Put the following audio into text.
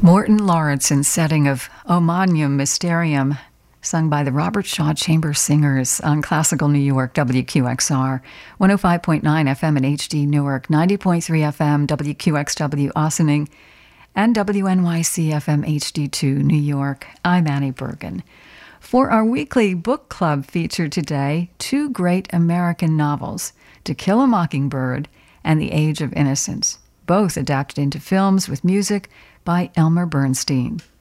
Morton Laurentson's setting of O Magnum Mysterium, sung by the Robert Shaw Chamber Singers on Classical New York, WQXR, 105.9 FM in HD Newark, 90.3 FM, WQXW Ossining, and WNYC FM HD2 New York. I'm Annie Bergen. For our weekly book club feature today, two great American novels, To Kill a Mockingbird and The Age of Innocence, both adapted into films with music by Elmer Bernstein.